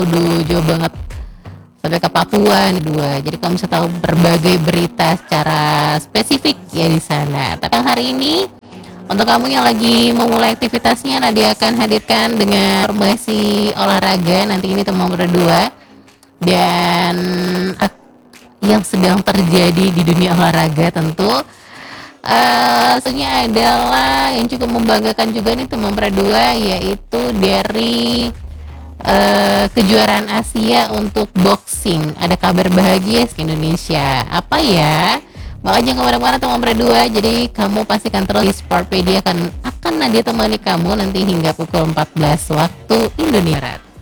jauh banget sampai ke Papua dua. Jadi kamu bisa tahu berbagai berita secara spesifik ya di sana. Tapi yang hari ini untuk kamu yang lagi memulai aktivitasnya, Nadia akan hadirkan dengan informasi olahraga nanti ini teman berdua dan yang sedang terjadi di dunia olahraga tentu. Sebenarnya adalah yang cukup membanggakan juga nih teman berdua, yaitu dari kejuaraan Asia untuk boxing. Ada kabar bahagia di Indonesia. Apa ya? Makanya kemana-mana teman berdua. Jadi kamu pastikan terus di Sportpedia akan Nadia temani kamu nanti hingga pukul 14 waktu Indonesia Barat.